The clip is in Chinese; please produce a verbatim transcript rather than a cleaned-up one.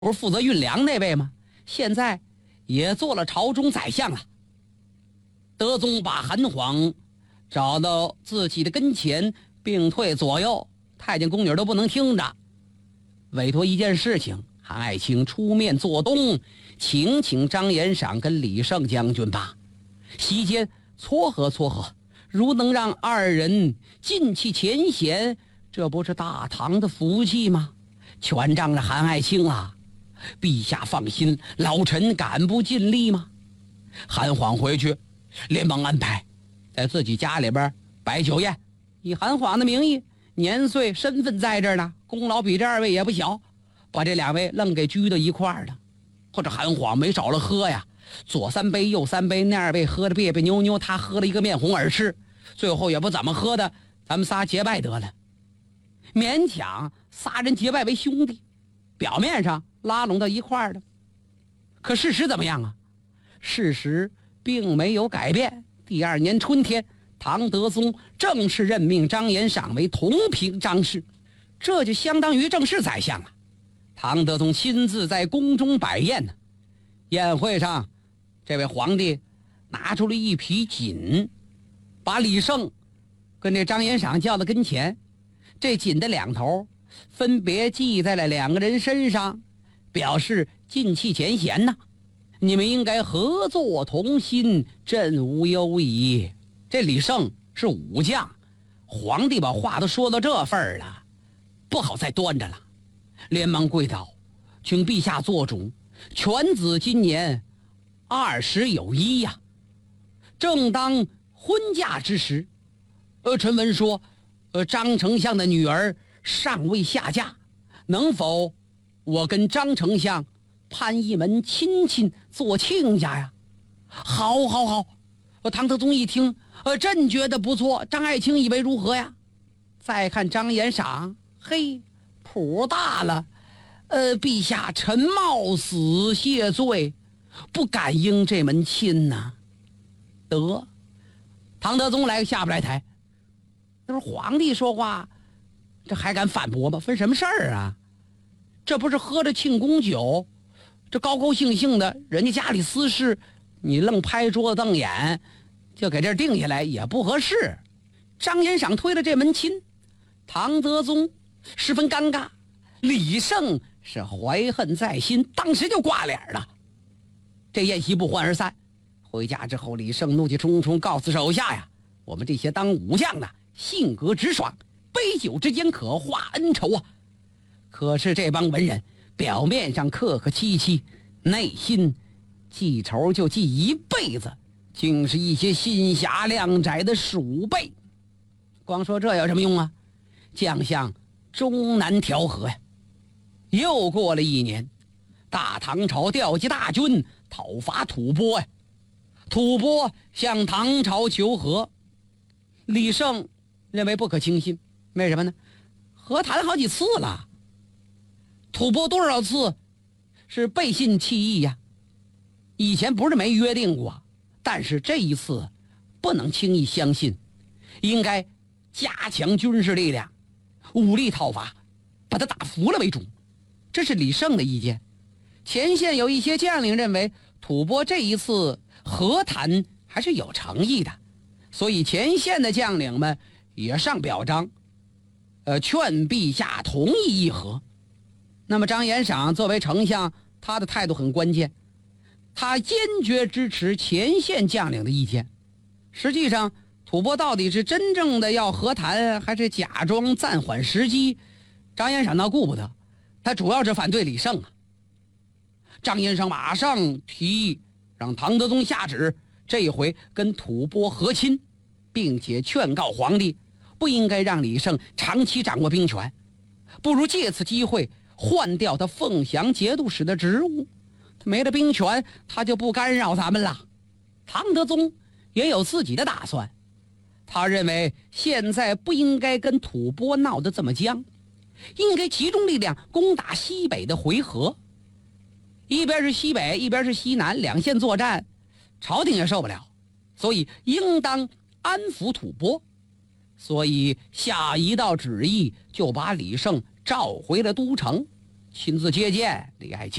不是负责运粮那位吗？现在也做了朝中宰相了。德宗把韩晃找到自己的跟前，并退左右，太监宫女都不能听着，委托一件事情，韩爱卿出面做东，请请张延赏跟李胜将军吧。席间撮合撮合，如能让二人尽弃前嫌，这不是大唐的福气吗？全仗着韩爱卿啊，陛下放心，老臣敢不尽力吗？韩晃回去连忙安排在自己家里边摆酒宴，以韩晃的名义，年岁身份在这儿呢，功劳比这二位也不小，把这两位愣给拘到一块儿了。或者韩晃没少了喝呀，左三杯右三杯，那二位喝的别别扭扭，他喝了一个面红耳赤，最后也不怎么喝的，咱们仨结拜得了，勉强仨人结拜为兄弟，表面上拉拢到一块儿的。可事实怎么样啊？事实并没有改变。第二年春天，唐德宗正式任命张延赏为同平章事，这就相当于正式宰相了。唐德宗亲自在宫中摆宴呢，宴会上，这位皇帝拿出了一匹锦，把李胜跟这张延赏叫到跟前，这锦的两头分别系在了两个人身上，表示尽弃前嫌呐。你们应该合作同心，朕无忧矣。这李胜是武将，皇帝把话都说到这份儿了，不好再端着了，连忙跪倒，请陛下做主，犬子今年二十有一呀、啊，正当婚嫁之时。呃，臣闻说，呃，张丞相的女儿尚未下嫁，能否我跟张丞相攀一门亲戚做亲家呀？好好好，呃，唐德宗一听，呃，朕觉得不错，张爱卿以为如何呀？再看张延赏，嘿，谱大了，呃，陛下臣冒死谢罪，不敢应这门亲呐。得，唐德宗来个下不来台。那是皇帝说话，这还敢反驳吗？分什么事儿啊？这不是喝着庆功酒，这高高兴兴的，人家家里私事，你愣拍桌子瞪眼，就给这儿定下来也不合适。张延赏推了这门亲，唐德宗十分尴尬，李胜是怀恨在心，当时就挂脸了。这宴席不欢而散。回家之后，李胜怒气冲冲，告诉手下呀，我们这些当武将的性格直爽，杯酒之间可化恩仇啊。可是这帮文人表面上客客气气，内心记仇就记一辈子，竟是一些心狭量窄的鼠辈。光说这有什么用啊？将相终难调和呀。又过了一年，大唐朝调集大军讨伐吐蕃呀。吐蕃向唐朝求和，李胜认为不可轻信。为什么呢？和谈好几次了，吐蕃多少次是背信弃义呀？以前不是没约定过，但是这一次不能轻易相信，应该加强军事力量，武力讨伐，把他打服了为主。这是李胜的意见。前线有一些将领认为吐蕃这一次和谈还是有诚意的，所以前线的将领们也上表彰，呃，劝陛下同意议和。那么张延赏作为丞相，他的态度很关键，他坚决支持前线将领的意见。实际上，吐蕃到底是真正的要和谈，还是假装暂缓时机，张延赏倒顾不得，他主要是反对李胜啊。张延赏马上提议让唐德宗下旨，这一回跟吐蕃和亲，并且劝告皇帝不应该让李胜长期掌握兵权，不如借此机会换掉他凤翔节度使的职务。他没了兵权，他就不干扰咱们了。唐德宗也有自己的打算，他认为现在不应该跟吐蕃闹得这么僵，应该集中力量攻打西北的回纥。一边是西北，一边是西南，两线作战，朝廷也受不了，所以应当安抚吐蕃。所以下一道旨意，就把李胜召回了都城。 亲自接见，你还